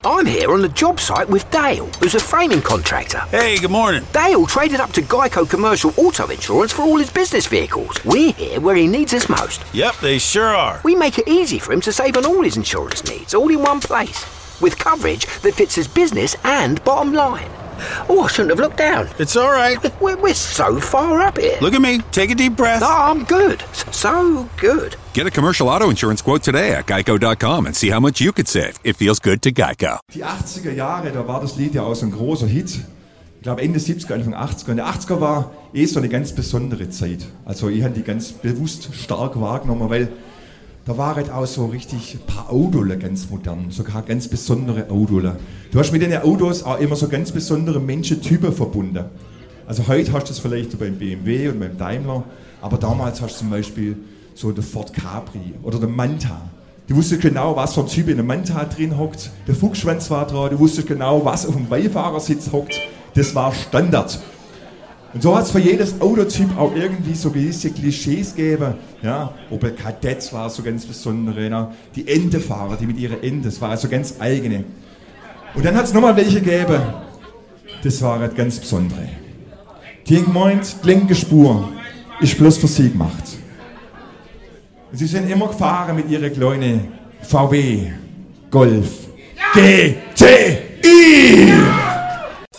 I'm here on the job site with Dale, who's a framing contractor. Hey, good morning. Dale traded up to Geico Commercial Auto Insurance for all his business vehicles. We're here where he needs us most. Yep, they sure are. We make it easy for him to save on all his insurance needs, all in one place, with coverage that fits his business and bottom line. Oh, I shouldn't have looked down. It's all right. We're so far up here. Look at me. Take a deep breath. Oh, I'm good. So good. Get a commercial auto insurance quote today at geico.com and see how much you could save. It feels good to Geico. Die 80er Jahre, da war das Lied ja auch so ein großer Hit. Ich glaube Ende 70er, Anfang 80er. Und der 80er war so eine ganz besondere Zeit. Also ich habe die ganz bewusst stark wahrgenommen, weil da war halt auch so richtig ein paar Autos ganz modern, sogar ganz besondere Autos. Du hast mit den Autos auch immer so ganz besondere Menschentypen verbunden. Also heute hast du es vielleicht so beim BMW und beim Daimler, aber damals hast du zum Beispiel so den Ford Capri oder den Manta. Du wusstest genau, was für ein Typ in dem Manta drin hockt. Der Fuchsschwanz war dran, du wusstest genau, was auf dem Beifahrersitz hockt. Das war Standard. Und so hat es für jedes Autotyp auch irgendwie so gewisse Klischees gegeben. Ja, Opel Kadett war so ganz besondere, ne? Die Entefahrer, die mit ihren Enten, das war also ganz eigene. Und dann hat es nochmal welche gegeben, das war halt ganz besondere. Die haben gemeint, die linke Spur ist bloß für sie gemacht. Und sie sind immer gefahren mit ihren kleinen VW Golf GTI.